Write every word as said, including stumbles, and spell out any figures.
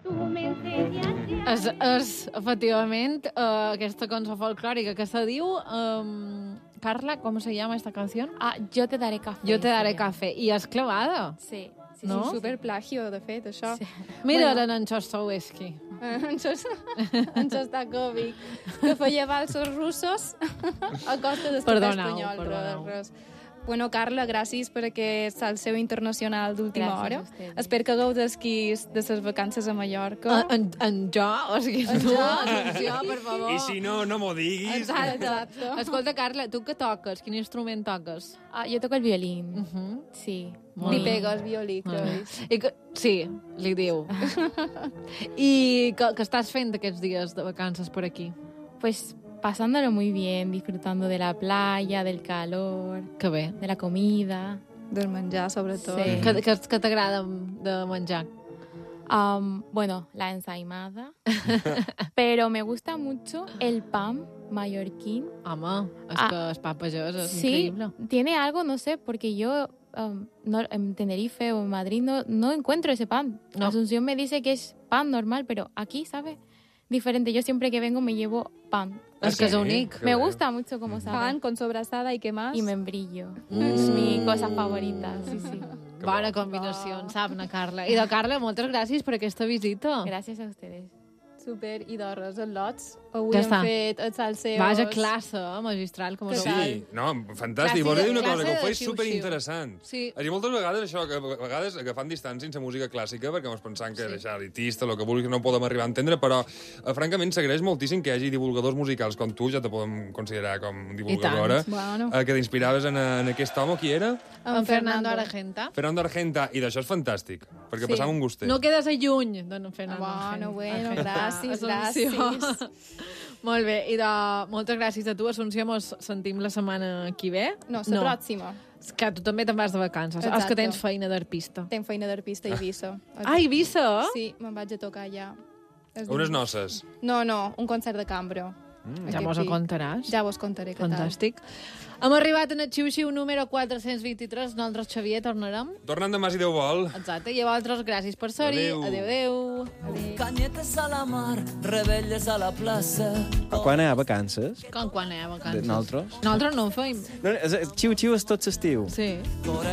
És, és efectivament, uh, aquesta cançó folclòrica que se diu... Um, Carla, ¿cómo se llama esta canción? Ah, Yo te daré café. Yo te daré café. I és clavada. Sí. Sí, no? sí, super plagio, de fet, això. Sí. Mira bueno. en Xostowski. En Xostakovic, que feia valsos russos a costa d'estat espanyol. Perdoneu, però res. Bueno, Carla, gràcies per aquest salseu internacional d'última hora. Espero que gaudesquis de les vacances a Mallorca. En, en jo? O sigui, en tu, jo? atenció, per favor. I si no, no m'ho diguis. Exacte. Escolta, Carla, tu què toques? Quin instrument toques? Ah, jo toco el violín. Uh -huh. Sí. Molt Li pegues violí, creus? I que, sí, li diu. I què, què estàs fent aquests dies de vacances per aquí? Pues pasándolo muy bien, disfrutando de la playa, del calor, que bé. De la comida. Del menjar, sobretot. Sí. Què, què, què t'agrada de menjar? Um, bueno, la ensaimada. Pero me gusta mucho el pan mallorquín. Home, és ah, que es pa pagès, és sí, increïble. Tiene algo, no sé, porque yo um, no, en Tenerife o en Madrid no, no encuentro ese pan. No. Asunción me dice que es pan normal, pero aquí, ¿sabes? Diferente. Yo siempre que vengo me llevo pan. Es que es único. Me gusta mucho como sabe. Pan con sobrasada y qué más. Y membrillo. Mm. Es mi cosa favorita, sí, sí. Bona combinació, oh. sap-ne, Carla. I de Carla, moltes gràcies per aquesta visita. Gràcies a ustedes. Super, i de res, en lots. Avui ja hem està. fet els salseos. Vaja classe, magistral, com a Sí, no, fantàstic. Volia dir una cosa, que ho feis superinteressant. Sí. Hi ha moltes vegades això, que a vegades agafant distància sense música clàssica, perquè ens pensant que sí. és elitista, el que vulguis, no ho podem arribar a entendre, però eh, francament s'agraeix moltíssim que hi hagi divulgadors musicals com tu, ja te podem considerar com divulgadora, bueno. eh, que t'inspiraves en, en aquest home, qui era? En Fernando Argenta. Fernando Argenta, i d'això és fantàstic, perquè sí. passava un gustet. No quedes a lluny d'en Fernando Argenta. Bueno, bueno, gràcies, gràcies. Molt bé, i de... moltes gràcies a tu, Assumpció, mos sentim la setmana que ve. No, la no. pròxima. Que tu també te'n vas de vacances. Exacte. És que tens feina d'arpista. Tenc feina d'arpista a Eivissa. Ah, Eivissa? Sí, me'n vaig a tocar allà. Unes noces? No, no, un concert de cambra. Mm. Ja mos ho contaràs. Ja vos contaré. Fantàstic. Hem arribat en el xiu-xiu número quatre-cents vint-i-tres. Nosaltres, Xavier, tornarem. Tornem demà, si Déu vol. Exacte. I a vosaltres, gràcies per ser-hi. Adéu, adéu. adéu. Canyetes a la mar, rebelles a la plaça. Quan hi ha vacances? Com quan hi ha vacances? Nosaltres? Nosaltres no ho feim. No, xiu-xiu és tot l'estiu. Sí.